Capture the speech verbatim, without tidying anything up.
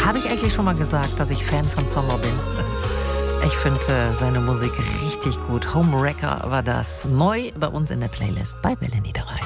Habe ich eigentlich schon mal gesagt, dass ich Fan von Sommer bin? Ich finde äh, seine Musik richtig gut. Homewrecker war das. Neu bei uns in der Playlist bei Welle Niederrhein.